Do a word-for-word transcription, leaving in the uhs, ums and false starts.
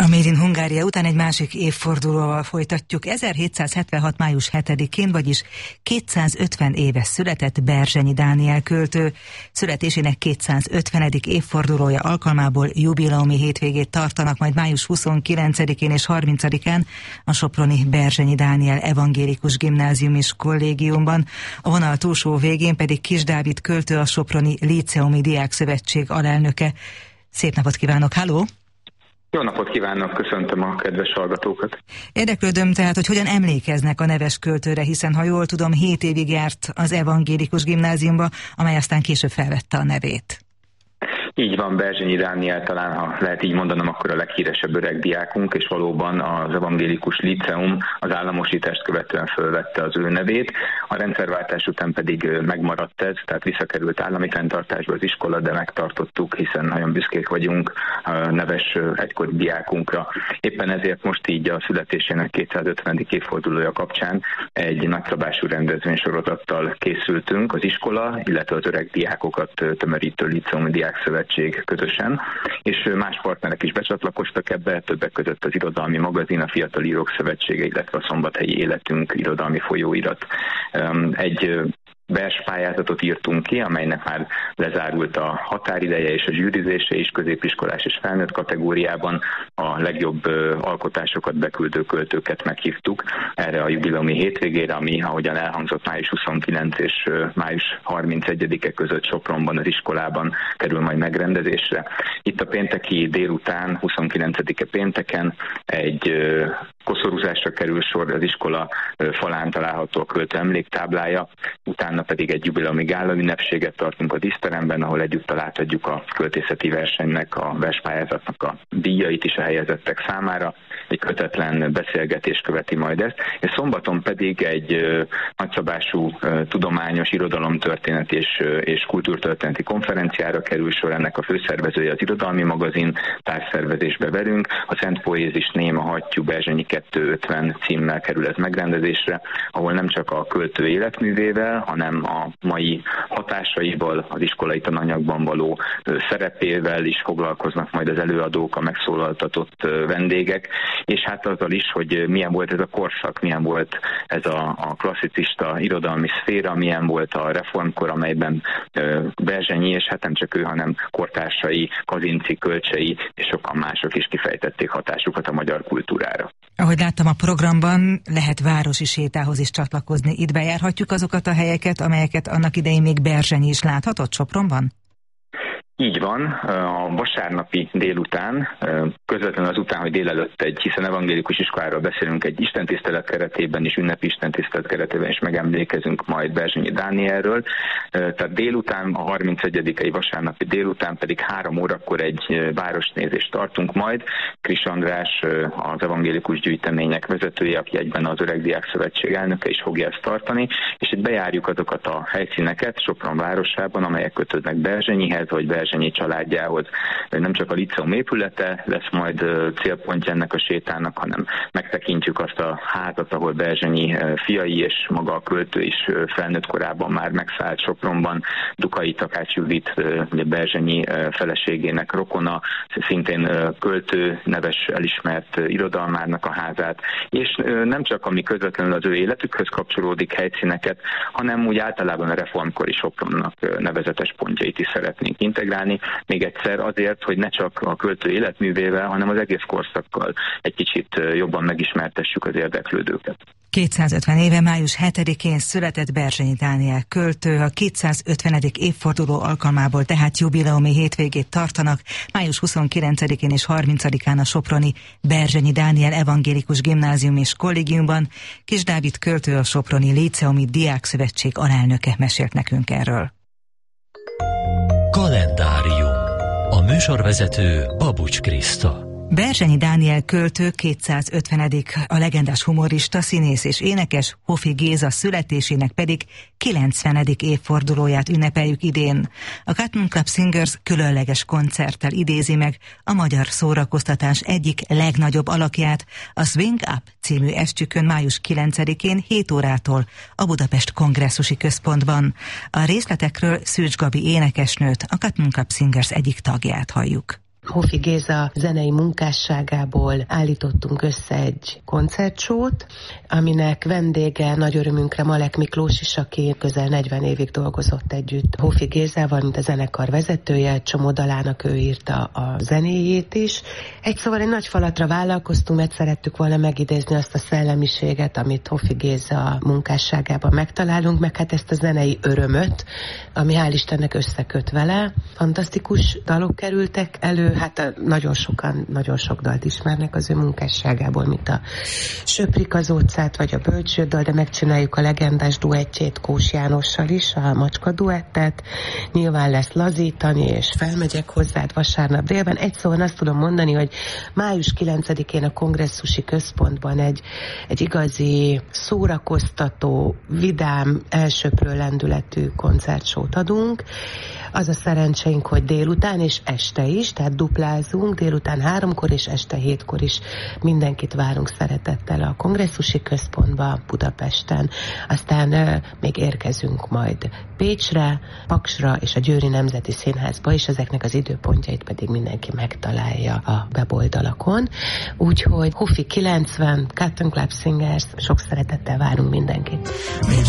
Made in Hungária után egy másik évfordulóval folytatjuk. ezerhétszázhetvenhat. május hetedikén, vagyis kétszázötven éves született Berzsenyi Dániel költő. Születésének kétszázötvenedik évfordulója alkalmából jubileumi hétvégét tartanak majd május huszonkilencedikén és harmincadikán a soproni Berzsenyi Dániel Evangélikus Gimnázium és Kollégiumban. A vonal túlsó végén pedig Kis Dávid költő, a Soproni Líceumi Diákszövetség alelnöke. Szép napot kívánok, halló! Jó napot kívánok, köszöntöm a kedves hallgatókat. Érdeklődöm tehát, hogy hogyan emlékeznek a neves költőre, hiszen ha jól tudom, hét évig járt az Evangélikus Gimnáziumba, amely aztán később felvette a nevét. Így van, Berzsenyi Dániel talán, ha lehet így mondanom, akkor a leghíresebb öreg diákunk, és valóban az Evangélikus Líceum az államosítást követően fölvette az ő nevét. A rendszerváltás után pedig megmaradt ez, tehát visszakerült állami fenntartásba az iskola, de megtartottuk, hiszen nagyon büszkék vagyunk a neves egykori diákunkra. Éppen ezért most így a születésének kétszázötvenedik évfordulója kapcsán egy nagyszabású rendezvénysorozattal készültünk, az iskola, illetve az öreg diákokat tömörítő Líceumi Diákszövetség közösen, és más partnerek is becsatlakoztak ebbe, többek között az Irodalmi Magazin, a Fiatal Írók Szövetsége, illetve a Szombathelyi Életünk irodalmi folyóirat. Egy verspályázatot írtunk ki, amelynek már lezárult a határideje és a zsűrizése is, középiskolás és felnőtt kategóriában. A legjobb alkotásokat beküldő költőket meghívtuk erre a jubileumi hétvégére, ami, ahogyan elhangzott, május huszonkilencedike és május harmincegyedike között Sopronban, az iskolában kerül majd megrendezésre. Itt a pénteki délután, huszonkilencedike pénteken egy koszorúzásra kerül sor, az iskola falán található a költő emléktáblája, utána pedig egy jubileumi gála ünnepséget tartunk a díszteremben, ahol egyúttal átadjuk a költészeti versenynek, a verspályázatnak a díjait is a helyezettek számára. Egy kötetlen beszélgetés követi majd ezt, és szombaton pedig egy ö, nagyszabású ö, tudományos irodalomtörténet és, ö, és kultúrtörténeti konferenciára kerül sor, ennek a főszervezője az Irodalmi Magazin, társszervezésbe velünk, a Szent Poézis Néma Hattyú Berzsenyi kétszázötven címmel kerül ez megrendezésre, ahol nem csak a költő életművével, hanem a mai hatásaival, az iskolai tananyagban való ö, szerepével is foglalkoznak majd az előadók, a megszólaltatott ö, vendégek, és hát azzal is, hogy milyen volt ez a korszak, milyen volt ez a, a klasszicista irodalmi szféra, milyen volt a reformkor, amelyben ö, Berzsenyi, és hát nem csak ő, hanem kortársai, Kazinczy, Kölcsey és sokan mások is kifejtették hatásukat a magyar kultúrára. Ahogy láttam a programban, lehet városi sétához is csatlakozni. Itt bejárhatjuk azokat a helyeket, amelyeket annak idején még Berzsenyi is láthatott Sopronban? Így van, a vasárnapi délután, közvetlenül azután, hogy délelőtt egy, hiszen evangélikus iskoláról beszélünk, egy istentisztelet keretében is, ünnepi istentisztelet keretében is megemlékezünk majd Berzsenyi Dánielről. Tehát délután, a harmincegyedikei vasárnapi délután pedig három órakor egy városnézést tartunk majd. Kris András, az evangélikus gyűjtemények vezetője, aki egyben az Öreg Diákszövetség elnöke is fogja ezt tartani, és itt bejárjuk azokat a helyszíneket Sopron városában, amelyek kötődnek Berzsenyihez, vagy Berzsenyi Berzsenyi családjához. Nem csak a Líceum épülete lesz majd célpontja ennek a sétának, hanem megtekintjük azt a házat, ahol Berzsenyi fiai és maga a költő is felnőtt korában már megszállt Sopronban. Dukai Takács Judit, Berzsenyi feleségének rokona, szintén költő, neves elismert irodalmárnak a házát, és nem csak ami közvetlenül az ő életükhöz kapcsolódik helyszíneket, hanem úgy általában a reformkori Sopronnak nevezetes pontjait is szeretnénk integrálni. Még egyszer azért, hogy ne csak a költő életművével, hanem az egész korszakkal egy kicsit jobban megismertessük az érdeklődőket. kétszázötven éve május hetedikén született Berzsenyi Dániel költő, a kétszázötvenedik évforduló alkalmából tehát jubileumi hétvégét tartanak május huszonkilencedikén és harmincadikán a soproni Berzsenyi Dániel Evangélikus Gimnázium és Kollégiumban. Kis Dávid költő, a Soproni Líceumi Diákszövetség alelnöke mesélt nekünk erről. Kalendárium. A műsorvezető Babucs Kriszta. Berzsenyi Dániel költő kétszázötvenedik a legendás humorista, színész és énekes, Hofi Géza születésének pedig kilencvenedik évfordulóját ünnepeljük idén. A Cotton Club Singers különleges koncerttel idézi meg a magyar szórakoztatás egyik legnagyobb alakját, a Swing Up című estjükön május kilencedikén hét órától a Budapest Kongresszusi Központban. A részletekről Szűcs Gabi énekesnőt, a Cotton Club Singers egyik tagját halljuk. Hofi Géza zenei munkásságából állítottunk össze egy koncertsót, aminek vendége nagy örömünkre Malek Miklós is, aki közel negyven évig dolgozott együtt Hofi Gézával, mint a zenekar vezetője, egy csomó dalának ő írta a zenéjét is. Egy szóval egy nagy falatra vállalkoztunk, mert szerettük volna megidézni azt a szellemiséget, amit Hofi Géza munkásságában megtalálunk, meg hát ezt a zenei örömöt, ami hál' Istennek összeköt vele. Fantasztikus dalok kerültek elő, hát nagyon sokan, nagyon sok dalt ismernek az ő munkásságából, mint a Söprik az ócát, vagy a Bölcsődal, de megcsináljuk a legendás duettjét Kós Jánossal is, a Macska duettet. Nyilván lesz Lazítani, és Felmegyek hozzád vasárnap délben. Egy szóval azt tudom mondani, hogy május kilencedikén a Kongresszusi Központban egy, egy igazi szórakoztató, vidám, elsöprő lendületű koncertsót adunk. Az a szerencsénk, hogy délután és este is, tehát duplázunk, délután háromkor és este hétkor is mindenkit várunk szeretettel a Kongresszusi Központba Budapesten. Aztán euh, még érkezünk majd Pécsre, Paksra és a Győri Nemzeti Színházba, és ezeknek az időpontjait pedig mindenki megtalálja a weboldalakon. Úgyhogy Hofi kilencven, Cotton Club Singers, sok szeretettel várunk mindenkit.